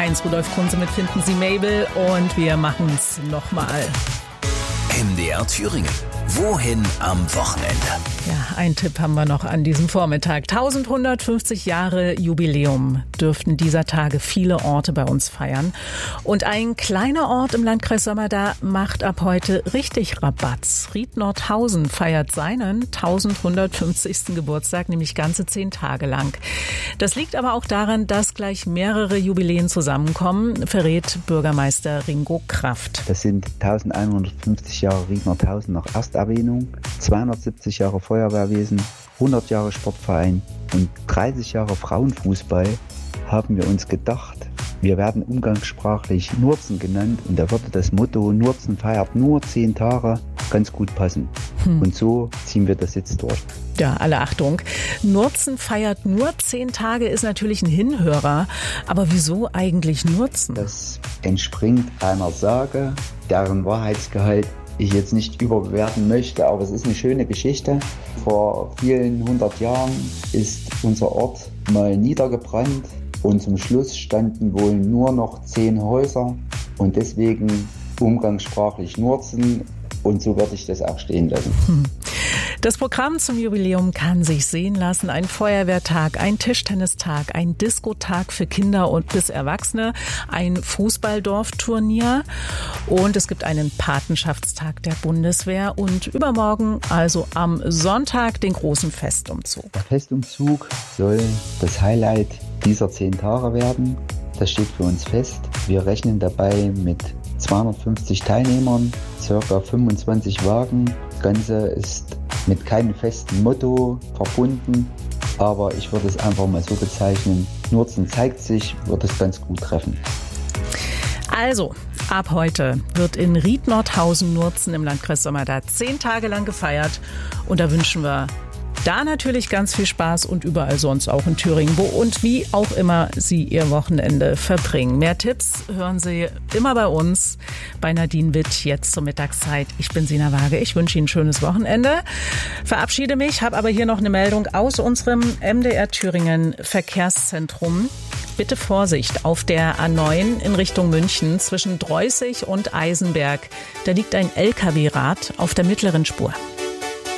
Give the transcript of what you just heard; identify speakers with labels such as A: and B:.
A: Heinz-Rudolf Kunze mit Finden Sie Mabel und wir machen es nochmal.
B: MDR Thüringen. Wohin am Wochenende?
A: Ja, einen Tipp haben wir noch an diesem Vormittag. 1150 Jahre Jubiläum dürften dieser Tage viele Orte bei uns feiern. Und ein kleiner Ort im Landkreis Sömmerda macht ab heute richtig Rabatz. Ried-Nordhausen feiert seinen 1150. Geburtstag, nämlich ganze 10 Tage lang. Das liegt aber auch daran, dass gleich mehrere Jubiläen zusammenkommen, verrät Bürgermeister Ringo Kraft.
C: Das sind 1150 Jahre Ried-Nordhausen nach Ersterwähnung, 270 Jahre Feuerwehrwesen, 100 Jahre Sportverein und 30 Jahre Frauenfußball haben wir uns gedacht, wir werden umgangssprachlich Nurzen genannt und da würde das Motto Nurzen feiert nur 10 Tage ganz gut passen. Und so ziehen wir das jetzt durch.
A: Ja, alle Achtung. Nurzen feiert nur 10 Tage ist natürlich ein Hinhörer. Aber wieso eigentlich Nurzen?
C: Das entspringt einer Sage, deren Wahrheitsgehalt ich jetzt nicht überbewerten möchte, aber es ist eine schöne Geschichte. Vor vielen 100 Jahren ist unser Ort mal niedergebrannt und zum Schluss standen wohl nur noch 10 Häuser und deswegen umgangssprachlich Nurzen und so werde ich das auch stehen lassen.
A: Das Programm zum Jubiläum kann sich sehen lassen. Ein Feuerwehrtag, ein Tischtennistag, ein Diskotag für Kinder und bis Erwachsene, ein Fußballdorfturnier und es gibt einen Patenschaftstag der Bundeswehr und übermorgen, also am Sonntag, den großen Festumzug.
C: Der Festumzug soll das Highlight dieser 10 Tage werden. Das steht für uns fest. Wir rechnen dabei mit 250 Teilnehmern, ca. 25 Wagen. Das Ganze ist mit keinem festen Motto verbunden, aber ich würde es einfach mal so bezeichnen. Nurzen zeigt sich, wird es ganz gut treffen.
A: Also, ab heute wird in Ried-Nordhausen-Nurzen im Landkreis Sömmerda 10 Tage lang gefeiert und da wünschen wir da natürlich ganz viel Spaß und überall sonst auch in Thüringen, wo und wie auch immer Sie Ihr Wochenende verbringen. Mehr Tipps hören Sie immer bei uns, bei Nadine Witt, jetzt zur Mittagszeit. Ich bin Sina Waage, ich wünsche Ihnen ein schönes Wochenende. Verabschiede mich, habe aber hier noch eine Meldung aus unserem MDR Thüringen Verkehrszentrum. Bitte Vorsicht auf der A9 in Richtung München zwischen Dreußig und Eisenberg. Da liegt ein LKW-Rad auf der mittleren Spur.